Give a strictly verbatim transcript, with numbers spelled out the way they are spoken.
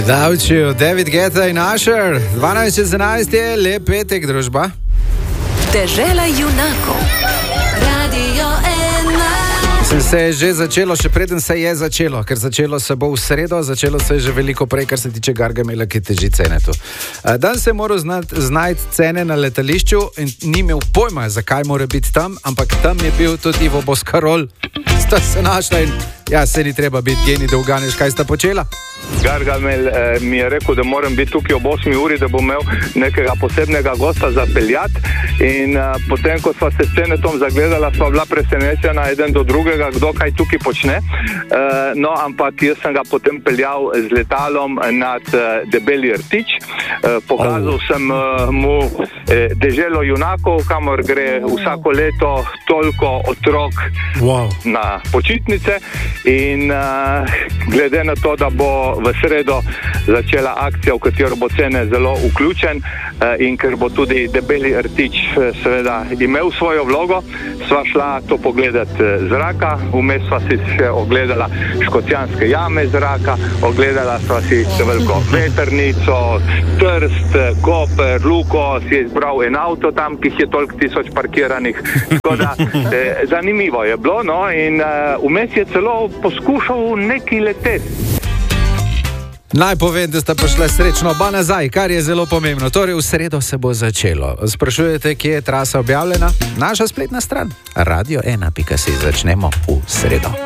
Gledalci, David Guetta in Usher, dvanajst čez enajst je, lep petek, družba. Dežela junakov, Radio ena. Sem se je že začelo, še preden se je začelo, ker začelo se bo v sredo, začelo se je že veliko prej, kar se tiče Gargamela, ki teži cene tu. Dan se je moral znajti cene na letališču in ni imel pojma, zakaj mora biti tam, ampak tam je bil tudi Ivo Boscarol. Sta se našla in ja, se ni treba biti geni, da uganeš, kaj sta počela. Gargamel eh, mi je rekel, da moram biti tukaj ob osmi uri, da bom imel nekega posebnega gosta za peljat in eh, potem, ko sva se scene tom zagledala, sva bila presenečena eden do drugega, kdo kaj tukaj počne. Eh, no, ampak jaz sem ga potem peljal z letalom nad eh, Debeli Rtič. Eh, pokazal oh. sem eh, mu eh, deželo junakov, kamor gre vsako leto toliko otrok wow. na počitnice in uh, glede na to, da bo v sredo začela akcija, v katero bo cene zelo vključen uh, in ker bo tudi Debeli Rtič seveda imel svojo vlogo, sva šla to pogledati zraka, vmes sva si še ogledala Škocjanske jame zraka, ogledala sva si veliko vetrnico, Trst, Koper, Luko, si je izbral en avto tam, ki je toliko tisoč parkiranih. Tako da, eh, zanimivo je bilo, no, in uh, vmes je celo poskušal neki leteti. Naj povem, da sta prišla srečno oba nazaj, kar je zelo pomembno. Torej, v sredo se bo začelo. Sprašujete, kje je trasa objavljena? Naša spletna stran radio ena pika si. Začnemo v sredo.